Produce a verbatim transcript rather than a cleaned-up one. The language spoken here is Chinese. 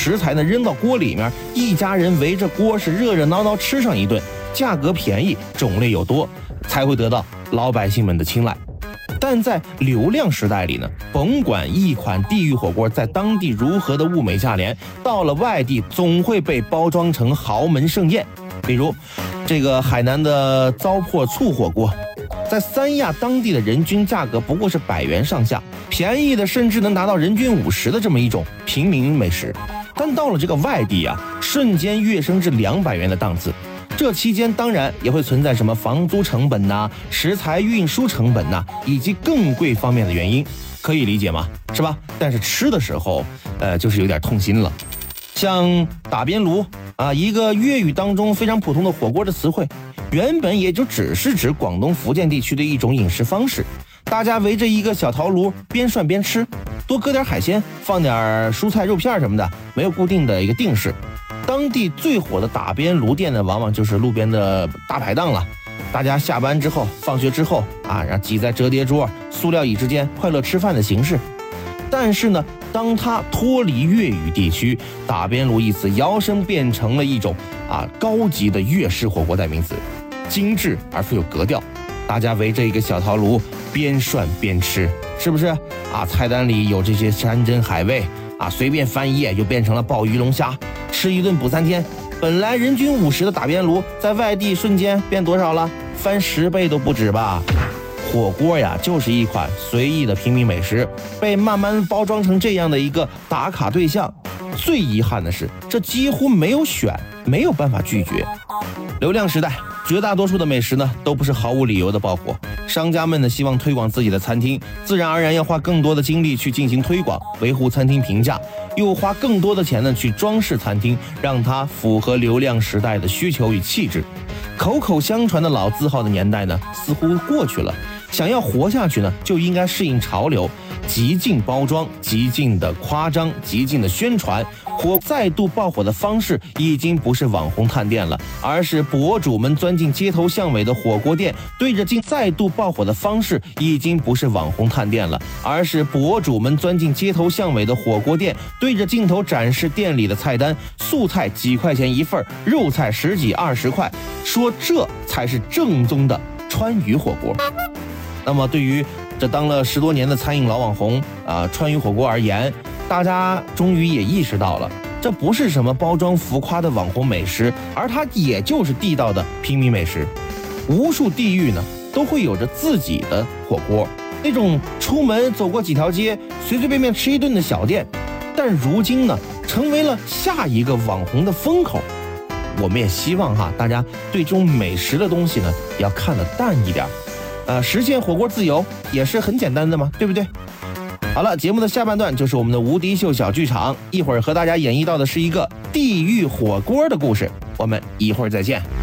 食材呢扔到锅里面，一家人围着锅是热热闹闹吃上一顿，价格便宜，种类又多，才会得到老百姓们的青睐。但在流量时代里呢，甭管一款地狱火锅在当地如何的物美价廉，到了外地总会被包装成豪门盛宴。比如这个海南的糟粕醋火锅，在三亚当地的人均价格不过是百元上下，便宜的甚至能达到人均五十的这么一种平民美食。但到了这个外地啊，瞬间跃升至两百元的档次。这期间当然也会存在什么房租成本呐、食材运输成本呐、以及更贵方面的原因，可以理解吗？是吧？但是吃的时候，呃，就是有点痛心了。像打边炉啊，一个粤语当中非常普通的火锅的词汇，原本也就只是指广东、福建地区的一种饮食方式。大家围着一个小陶炉边涮边吃，多搁点海鲜，放点蔬菜肉片什么的，没有固定的一个定式。当地最火的打边炉店呢，往往就是路边的大排档了。大家下班之后、放学之后啊，然后挤在折叠桌、塑料椅之间，快乐吃饭的形式。但是呢，当它脱离粤语地区，打边炉一词摇身变成了一种啊高级的粤式火锅代名词，精致而富有格调。大家围着一个小陶炉边涮边吃，是不是啊？菜单里有这些山珍海味啊，随便翻一页就变成了鲍鱼龙虾。吃一顿补三天，本来人均五十的打边炉，在外地瞬间变多少了？翻十倍都不止吧！火锅呀，就是一款随意的平民美食，被慢慢包装成这样的一个打卡对象。最遗憾的是，这几乎没有选，没有办法拒绝。流量时代，绝大多数的美食呢，都不是毫无理由的爆火。商家们呢，希望推广自己的餐厅，自然而然要花更多的精力去进行推广，维护餐厅评价，又花更多的钱呢去装饰餐厅，让它符合流量时代的需求与气质。口口相传的老字号的年代呢，似乎过去了。想要活下去呢，就应该适应潮流，极尽包装，极尽的夸张，极尽的宣传。火再度爆火的方式已经不是网红探店了，而是博主们钻进街头巷尾的火锅店，对着镜再度爆火的方式已经不是网红探店了，而是博主们钻进街头巷尾的火锅店，对着镜头展示店里的菜单，素菜几块钱一份，肉菜十几二十块，说这才是正宗的川渝火锅。那么对于这当了十多年的餐饮老网红啊，川渝火锅而言，大家终于也意识到了，这不是什么包装浮夸的网红美食，而它也就是地道的平民美食。无数地域呢，都会有着自己的火锅，那种出门走过几条街，随随便便吃一顿的小店，但如今呢，成为了下一个网红的风口。我们也希望哈，大家对这种美食的东西呢，要看得淡一点。呃，实现火锅自由也是很简单的嘛，对不对？好了，节目的下半段就是我们的无敌秀小剧场，一会儿和大家演绎到的是一个地狱火锅的故事，我们一会儿再见。